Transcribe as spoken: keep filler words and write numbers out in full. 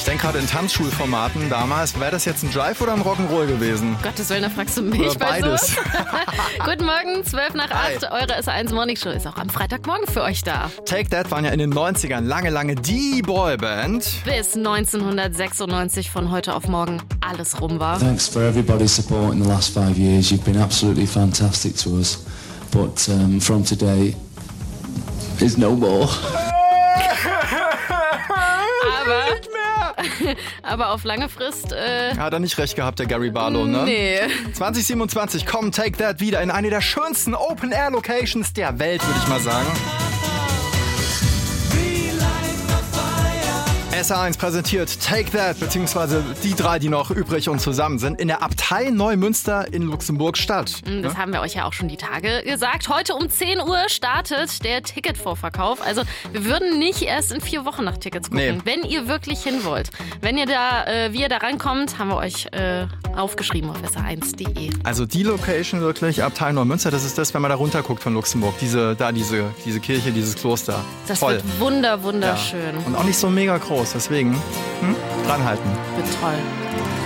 Ich denke gerade in Tanzschulformaten damals, wäre das jetzt ein Drive oder ein Rock'n'Roll gewesen? Gottes Willen, da fragst du mich Oder bei beides. sowas. Guten Morgen, zwölf nach Hi. acht. Eure S eins Morning Show ist auch am Freitagmorgen für euch da. Take That waren ja in den neunzigern lange, lange die Boyband. Bis neunzehnhundertsechsundneunzig von heute auf morgen alles rum war. Thanks for everybody's support in the last five years. You've been absolutely fantastic to us. But um, from today is no more. Aber, aber auf lange Frist, äh, Hat er nicht recht gehabt, der Gary Barlow, ne? nee. zwanzig siebenundzwanzig kommt Take That wieder in eine der schönsten Open-Air-Locations der Welt, würde ich mal sagen. S eins präsentiert Take That, beziehungsweise die drei, die noch übrig und zusammen sind, in der Abtei Neumünster in Luxemburg-Stadt. Das haben wir euch ja auch schon die Tage gesagt. Heute um zehn Uhr startet der Ticketvorverkauf. Also wir würden nicht erst in vier Wochen nach Tickets gucken, Nee. wenn ihr wirklich hin wollt. Wenn ihr da, äh, wie ihr da rankommt, haben wir euch äh, aufgeschrieben auf S eins punkt de. Also die Location wirklich, Abtei Neumünster, das ist das, wenn man da runterguckt von Luxemburg. Diese, da diese, diese Kirche, dieses Kloster. Das Toll. wird wunder, wunderschön. Und auch nicht so mega groß, deswegen hm? dranhalten. Wird toll.